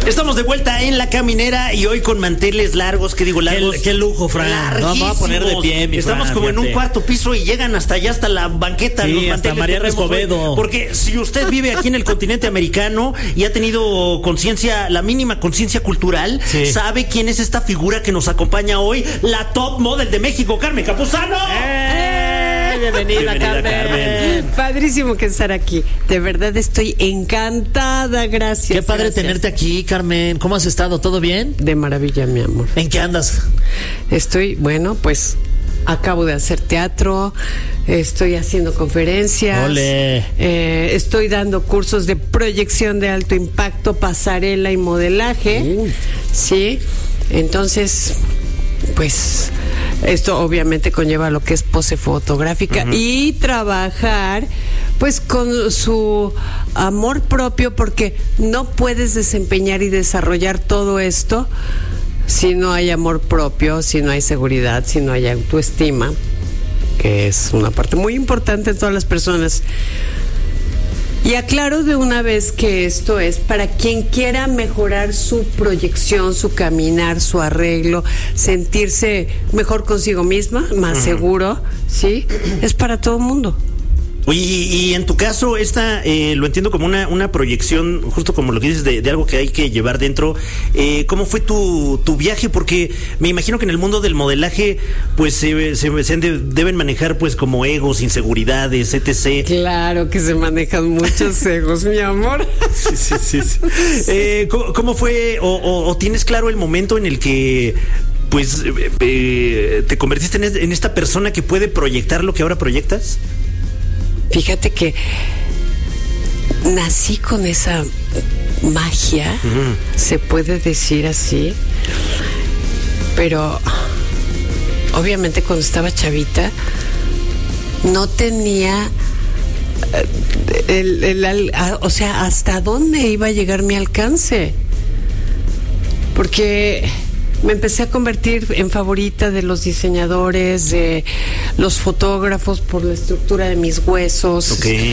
Estamos de vuelta en La Caminera y hoy con manteles largos, ¿qué digo largos? Qué lujo, Fran. Vamos a poner de pie, mi Estamos Fran, como fíjate. en un cuarto piso y llegan hasta allá, hasta la banqueta. Sí, los hasta manteles Mariano que traemos Escobedo. hoy. Porque si usted vive aquí en el continente americano y ha tenido conciencia, la mínima conciencia cultural, Sí. sabe quién es esta figura que nos acompaña hoy, la top model de México, Carmen Campuzano. Bienvenida, Carmen. Padrísimo que estar aquí. De verdad estoy encantada. Gracias. Qué padre gracias. tenerte aquí, Carmen. ¿Cómo has estado? ¿Todo bien? De maravilla, mi amor. ¿En qué andas? Estoy, bueno, pues acabo de hacer teatro, estoy haciendo conferencias. Ole. Estoy dando cursos de proyección de alto impacto, pasarela y modelaje. Sí. Entonces, pues esto obviamente conlleva lo que es pose fotográfica y trabajar pues con su amor propio, porque no puedes desempeñar y desarrollar todo esto si no hay amor propio, si no hay seguridad, si no hay autoestima, que es una parte muy importante en todas las personas. Y aclaro de una vez que esto es para quien quiera mejorar su proyección, su caminar, su arreglo, sentirse mejor consigo misma, más seguro, ¿sí? Es para todo el mundo. Oye, y en tu caso, esta lo entiendo como una proyección, justo como lo que dices, de algo que hay que llevar dentro. ¿Cómo fue tu viaje? Porque me imagino que en el mundo del modelaje, pues deben manejar pues como egos, inseguridades, etc. Claro que se manejan muchos egos, mi amor. Sí. ¿Cómo fue, o tienes claro el momento en el que pues te convertiste en esta persona que puede proyectar lo que ahora proyectas? Fíjate que nací con esa magia, se puede decir así, pero obviamente cuando estaba chavita no tenía o sea, hasta dónde iba a llegar mi alcance, porque me empecé a convertir en favorita de los diseñadores, de los fotógrafos, por la estructura de mis huesos,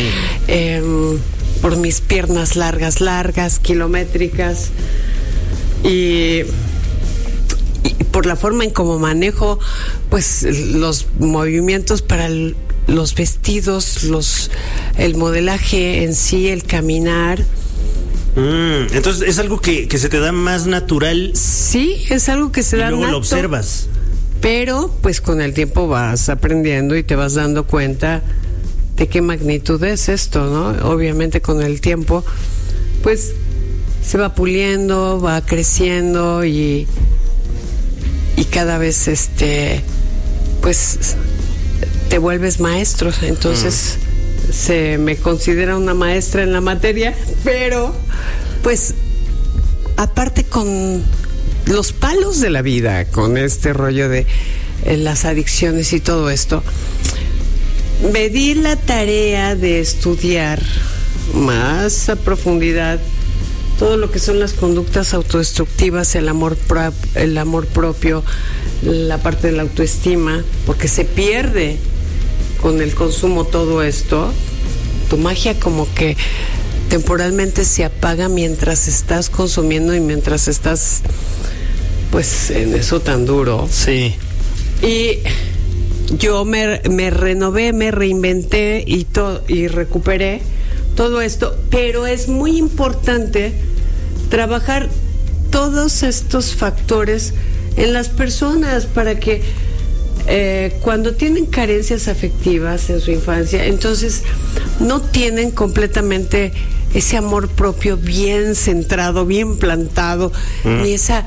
por mis piernas largas, kilométricas, y por la forma en cómo manejo pues los movimientos para los vestidos, el modelaje en sí, el caminar. Entonces es algo que se te da más natural. Sí, es algo que se da y luego nato, lo observas. pero pues con el tiempo vas aprendiendo y te vas dando cuenta de qué magnitud es esto, ¿no? Obviamente con el tiempo pues se va puliendo, va creciendo y cada vez pues te vuelves maestro. Entonces se me considera una maestra en la materia, pero pues aparte con los palos de la vida, con este rollo de las adicciones y todo esto, me di la tarea de estudiar más a profundidad todo lo que son las conductas autodestructivas, el amor propio, la parte de la autoestima, porque se pierde con el consumo todo esto. Tu magia como que temporalmente se apaga mientras estás consumiendo y mientras estás pues en eso tan duro. Sí. Y yo me renové, me reinventé y recuperé todo esto, pero es muy importante trabajar todos estos factores en las personas para que cuando tienen carencias afectivas en su infancia, entonces no tienen completamente ese amor propio bien centrado, bien plantado, ni esa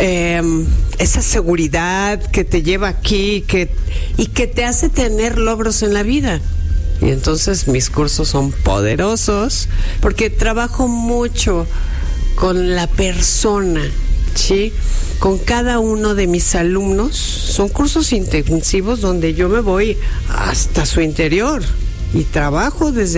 seguridad que te lleva aquí y que te hace tener logros en la vida. Y entonces mis cursos son poderosos porque trabajo mucho con la persona, ¿sí? Con cada uno de mis alumnos. Son cursos intensivos donde yo me voy hasta su interior y trabajo desde